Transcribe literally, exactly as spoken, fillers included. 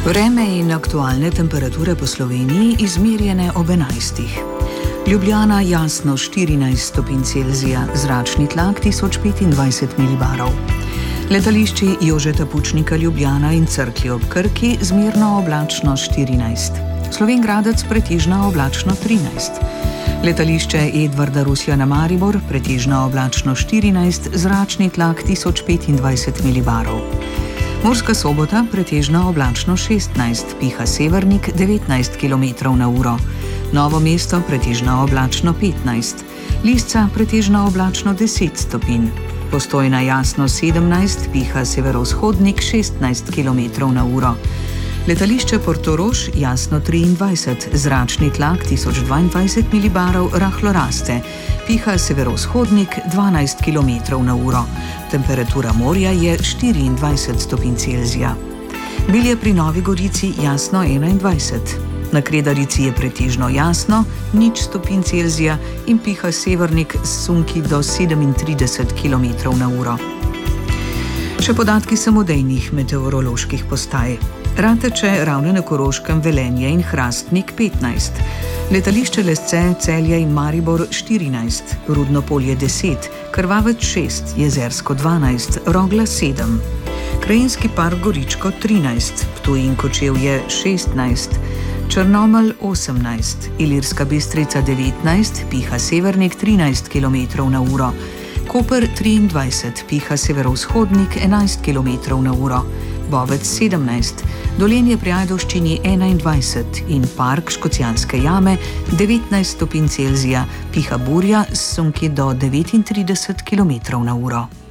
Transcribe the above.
Vreme in aktualne temperature po Sloveniji izmerjene ob enajstih. Ljubljana jasno štirinajst stopinj Celzija, zračni tlak tisoč petindvajset milibarov. Letališči Jožeta Pučnika Ljubljana in Cerklje ob Krki zmerno oblačno štirinajst. Slovenj Gradec pretežno oblačno trinajst. Letališče Edvarda Rusjana Maribor pretežno oblačno štirinajst, zračni tlak tisoč petindvajset milibarov. Murska Sobota pretežno oblačno šestnajst, piha severnik devetnajst kilometrov na uro. Novo mesto pretežno oblačno petnajst, Lisca pretežno oblačno deset stopinj. Postojna jasno sedemnajst, piha severovzhodnik šestnajst kilometrov na uro. Letališče Portorož jasno triindvajset, zračni tlak tisoč dvaindvajset milibarov, rahlo raste, piha severovzhodnik dvanajst kilometrov na uro. Temperatura morja je štiriindvajset stopinj Celzija. Bilje pri Novi Gorici jasno enaindvajset. Na Kredarici je pretežno jasno, nič stopinj Celzija in piha severnik s sunki do sedemintrideset kilometrov na uro. Še podatki samodejnih meteoroloških postaj. Rateče, Ravne na Koroškem, Velenje in Hrastnik petnajst. Letališče Lesce, Celje in Maribor štirinajst, Rudno Polje deset, Krvavec šest, Jezersko dvanajst, Rogla sedem. Krajinski park Goričko trinajst, Ptuj in Kočevje šestnajst, Črnomelj osemnajst, Ilirska Bistrica devetnajst, piha severnik trinajst kilometrov na uro. Koper triindvajset, piha severovzhodnik enajst kilometrov na uro. Bovec sedemnajst, Dolenje pri Ajdovščini enaindvajset in park Škocjanske jame devetnajst stopinj Celzija, piha burja s sunki do devetintrideset kilometrov na uro.